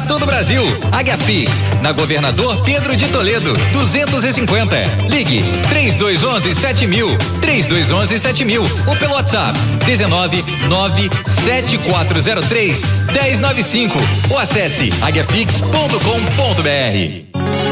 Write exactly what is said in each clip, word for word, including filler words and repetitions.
todo o Brasil. Águiafix, na Governador Pedro de Toledo, duzentos e cinquenta. Ligue três dois um um sete mil, três dois um um sete mil ou pelo WhatsApp dezenove nove sete quatro zero três um zero nove cinco ou acesse águiafix ponto com ponto br.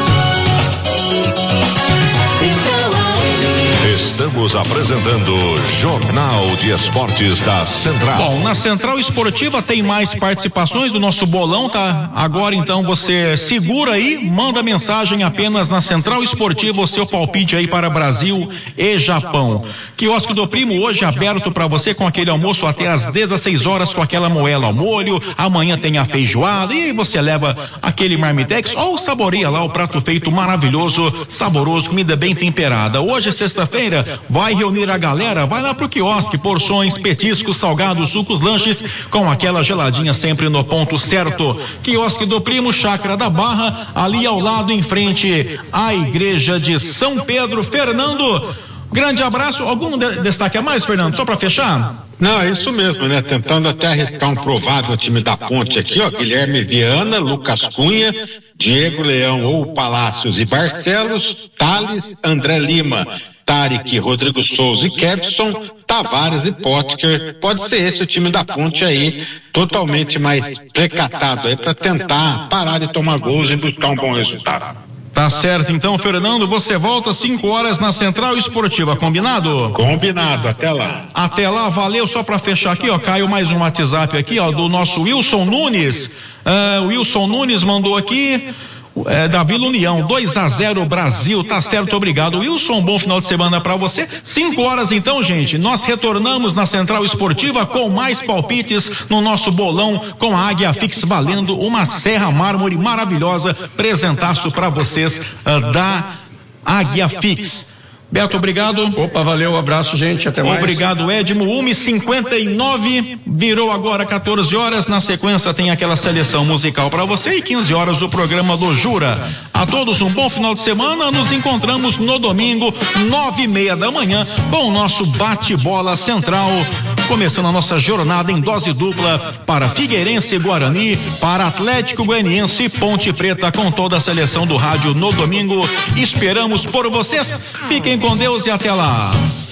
Estamos apresentando Jornal de Esportes da Central. Bom, na Central Esportiva tem mais participações do nosso bolão, tá? Agora então você segura aí, manda mensagem apenas na Central Esportiva o seu palpite aí para Brasil e Japão. Quiosque do Primo hoje aberto para você com aquele almoço até às dezesseis horas com aquela moela ao molho. Amanhã tem a feijoada e você leva aquele marmitex ou saboreia lá o prato feito maravilhoso, saboroso, comida bem temperada. Hoje, sexta-feira, vai reunir a galera, vai lá pro quiosque, porções, petiscos, salgados, sucos, lanches, com aquela geladinha sempre no ponto certo. Quiosque do Primo, Chácara da Barra, ali ao lado em frente à igreja de São Pedro. Fernando, grande abraço. Algum de- destaque a mais, Fernando, só para fechar? Não, é isso mesmo, né? Tentando até arriscar um provável time da Ponte aqui, ó. Guilherme Viana, Lucas Cunha, Diego Leão ou Palácios e Barcelos, Thales, André Lima, Tarek, Rodrigo Souza e Kevson, Tavares e Potker. Pode ser esse o time da Ponte aí, totalmente mais precatado aí para tentar parar de tomar gols e buscar um bom resultado. Tá certo, então, Fernando, você volta às cinco horas na Central Esportiva, combinado? Combinado, até lá. Até lá, valeu. Só para fechar aqui, ó, caiu mais um WhatsApp aqui, ó, do nosso Wilson Nunes. Uh, Wilson Nunes mandou aqui, é, da Vila União, dois a zero Brasil, tá certo, obrigado. Wilson, bom final de semana para você. cinco horas então, gente, nós retornamos na Central Esportiva com mais palpites no nosso bolão, com a Águiafix valendo uma serra mármore maravilhosa, presentaço para vocês uh, da Águiafix. Beto, obrigado. Opa, valeu, um abraço, gente, até mais. Obrigado, Edmo. uma e cinquenta e nove, virou agora quatorze horas. Na sequência tem aquela seleção musical para você e quinze horas o programa do Jura. A todos um bom final de semana. Nos encontramos no domingo, nove e meia da manhã, com o nosso bate-bola central. Começando a nossa jornada em dose dupla para Figueirense e Guarani, para Atlético Goianiense e Ponte Preta, com toda a seleção do rádio no domingo. Esperamos por vocês. Fiquem com Deus e até lá.